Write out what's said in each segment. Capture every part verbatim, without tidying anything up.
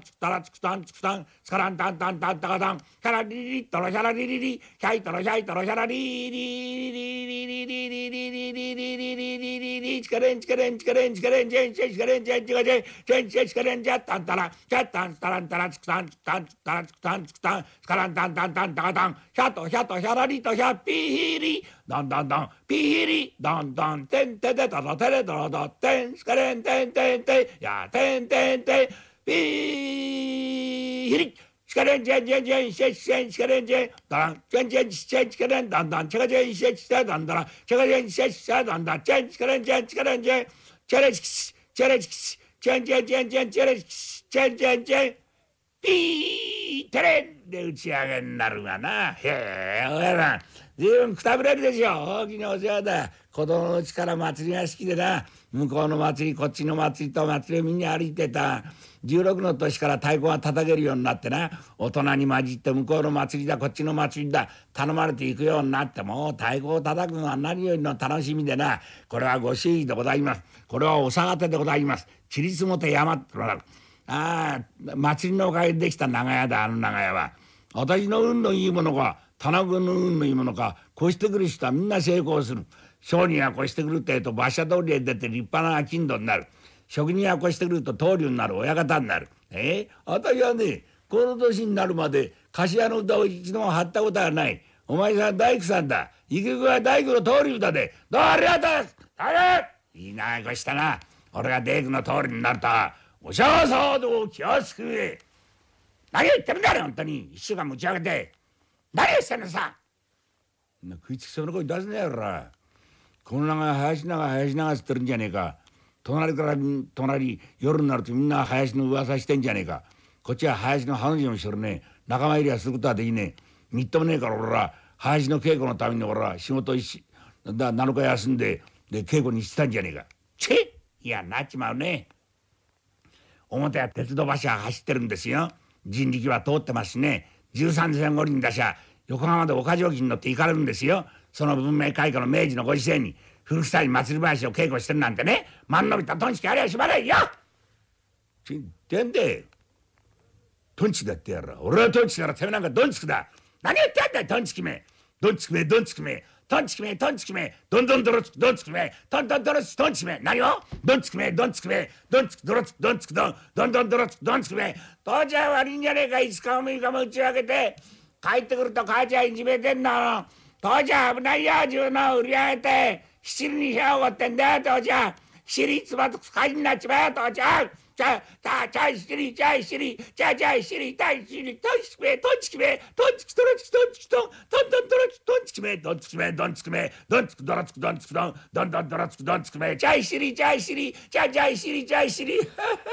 つったらつくたんつくたんつからんたんたんたんたかたんキャラリリリットロシャラリリリキャイトロシャイトロシャラリリリリリリリリリリリリリリリリリリチカレンチカレンチカレンチカレンチェンチェンチカレンチェンチカレンチェンチェンチカレンチャッタンタラチャッタンタランタラつくたんつくたんつくたんつくたんつくたんつからんたんたんたんたかたんヒャトヒャトヒャラリとヒャッピーヒリだんだんだんピーヒリだんだんてんててたらてれたらだてんチカレンテンテンテンやてんてんてんピーヒリチカレンチェンチェンチェンシェチシェンチカレンチェンダンチェンチェンチェンチカレンダンダンチカチェンシェチシェダンダラチカチェンシェチシェダンダチェンチカレンチェンチカレンチェンチェレチキシチェレチキシチェンチェンチェンチェンチェレチキシチェンチェンチェンピーテレンで打ち上げになるがな。へえおやらん随分くたぶれるでしょ。大きなお世話だ。子供のうちから祭りが好きでな、向こうの祭りこっちの祭りと祭りをみんな歩いてた。じゅうろくの年から太鼓が叩けるようになってな、大人に混じって向こうの祭りだこっちの祭りだ頼まれていくようになって、もう太鼓を叩くのは何よりの楽しみでな。これはご祝儀でございます。これはお下がてでございます。ちりつもて山ってのがある。ああ祭りのおかげでできた長屋だ。あの長屋は私の運のいいものか田中の運のいいものか越してくる人はみんな成功する。商人が越してくるってえと馬車通りへ出て立派な商人になる。職人が越してくると棟梁になる、親方になる。えー、私はねこの年になるまで頭の歌を一度も張ったことはない。お前さん大工さんだ。池子は大工の棟梁だで。どうありがとうあれいいな越したな。俺が大工の棟梁になるとはおしゃさど気をつく。何を言ってるんだよ本当に。一週間持ち上げて何をしてんのさ。食いつきそうな声出すねえら。この長い林長林長っつってるんじゃねえか。隣から隣夜になるとみんな林の噂してんじゃねえか。こっちは林の花字もしてるね。仲間入りはすることはできねえ。みっともねえから俺ら林の稽古のために俺ら仕事一だなのか休んでで稽古にしてたんじゃねえか。チェいやなっちまうね。表は鉄道橋が走ってるんですよ。人力は通ってますしね。じゅうさんせん五輪だしゃ横浜で岡条記に乗って行かれるんですよ。その文明開化の明治のご時世に古臭い祭り林を稽古してるなんてね。万伸びたトンチキありゃしばらいよ。ちってんでトンチキだってやら。俺はトンチキならてめえなんかドンチキだ。何言ってんだよトンチキめ。ドンチキめドンチキめトンチキめトンチキめどんどんドロツキドンチキめトントンドロツキドンチキめ何をドンチキめドンチキめドンチキドロツキドンチキドンどんどんドロツキドンチキめ父ちゃん悪いんじゃねえか。いつかもみかも打ち上げて帰ってくると母ちゃんいじめてんの。父ちゃん危ないよ自分の売り上げて七里にしゃおごってんだよ父ちゃん。七里つばと火事になっちまうよ父ちゃん。ちゃちゃちゃい七里ちゃい七里ちゃちゃい七里たい七里トンチキめトンチキめトンチキトロチキトンチキトントントントロチキトンチキめドンチキめドンチキめドンチキドロチキドンチキドンドンドンドロチキドンチキめちゃい七里ちゃい七里ちゃちゃい七里ちゃい七里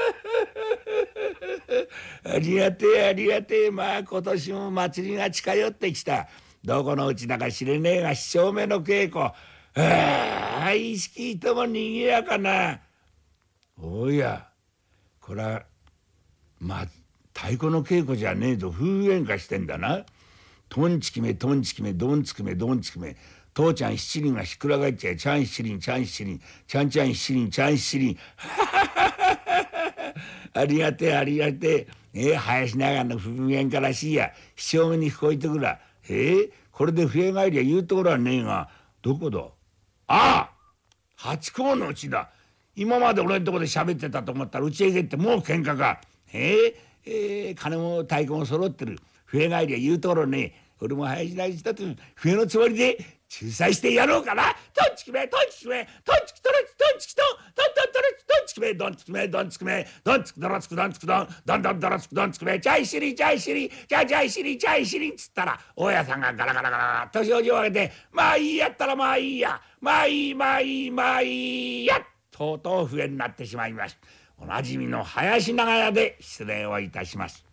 ありがてえありがてえ。まあ今年も祭りが近寄ってきた。どこのうちだか知れねえが七丁目の稽古ああ意識ともにぎやかな。おやこれはまあ太鼓の稽古じゃねえぞ。夫婦喧嘩してんだな。トンチキめトンチキめドンチキめドンチキめ父ちゃん七輪がひっくら返っちゃえ。ちゃん七輪ちゃん七輪ちゃんちゃん七輪ちゃん七輪ありがてえありがてえ。ええ林長の夫婦喧嘩らしいや。七丁目に聞こえてくら。ええこれで笛返りは言うところはねえがどこだ。ああ八甲のうちだ。今まで俺のとこで喋ってたと思ったらうちへ行ってもう喧嘩か。ええええ金も太鼓も揃ってる。笛返りは言うところねえ。俺も林大したと笛のつもりで仲裁してやろうかな。トンチキめトンチキめトンチキトロチキトンチキトントントントロチキトンチキめドンチキめドンチキめドンチキドロチキドンチキドンドンドンドロチキドンチキめチャイシリチャイシリチャイチャイシリチャイシリっつったら大家さんがガラガラガラと障子を上げてまあいいやったらまあいいやまあいいまあいいまあいいやとうとう笛になってしまいました。おなじみの林長屋で失礼をいたします。